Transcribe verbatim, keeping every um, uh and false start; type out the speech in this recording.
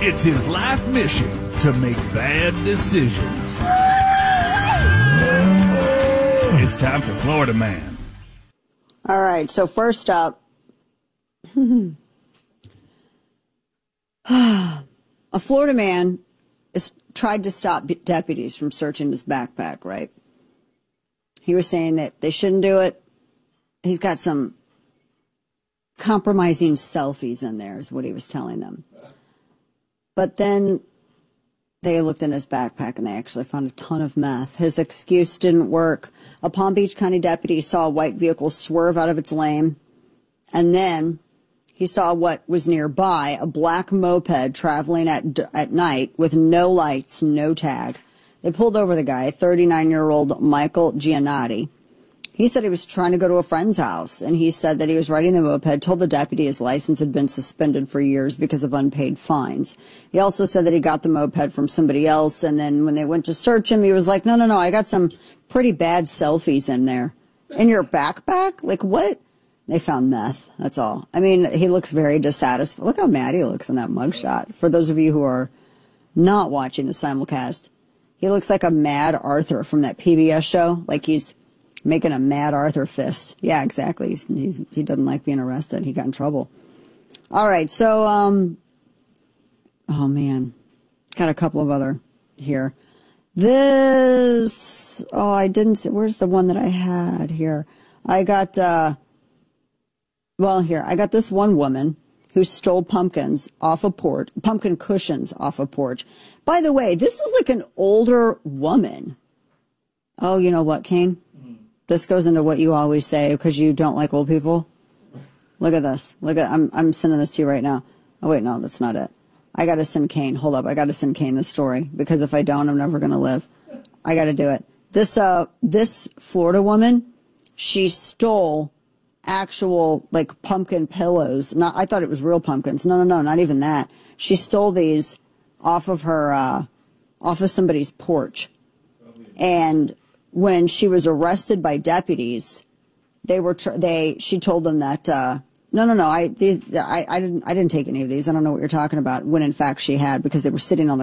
It's his life mission to make bad decisions. It's time for Florida Man. All right, so first up, a Florida man has tried to stop deputies from searching his backpack, right? He was saying that they shouldn't do it. He's got some compromising selfies in there, is what he was telling them. But then they looked in his backpack and they actually found a ton of meth. His excuse didn't work. A Palm Beach County deputy saw a white vehicle swerve out of its lane, and then he saw what was nearby, a black moped traveling at at night with no lights, no tag. They pulled over the guy, thirty-nine-year-old Michael Giannotti. He said he was trying to go to a friend's house, and he said that he was riding the moped, told the deputy his license had been suspended for years because of unpaid fines. He also said that he got the moped from somebody else, and then when they went to search him, he was like, no, no, no, I got some pretty bad selfies in there. In your backpack? Like, what? They found meth, that's all. I mean, he looks very dissatisfied. Look how mad he looks in that mugshot. For those of you who are not watching the simulcast, he looks like a Mad Arthur from that P B S show, like he's making a Mad Arthur fist. Yeah, exactly. He's, he's, he doesn't like being arrested. He got in trouble. All right, so, um, oh, man. Got a couple of other here. This, oh, I didn't, where's the one that I had here? I got, uh, well, here, I got this one woman who stole pumpkins off a porch, pumpkin cushions off a porch. By the way, this is like an older woman. Oh, you know what, Kane? This goes into what you always say because you don't like old people. Look at this. Look at, I'm, I'm sending this to you right now. Oh, wait, no, that's not it. I got to send Kane. Hold up. I got to send Kane this story because if I don't, I'm never going to live. I got to do it. This, uh, this Florida woman, she stole actual, like, pumpkin pillows. Not, I thought it was real pumpkins. No, no, no, not even that. She stole these off of her, uh, off of somebody's porch. And when she was arrested by deputies, they were tr- they she told them that uh, no no no I these I, I didn't I didn't take any of these. I don't know what you're talking about. When in fact she had, because they were sitting on the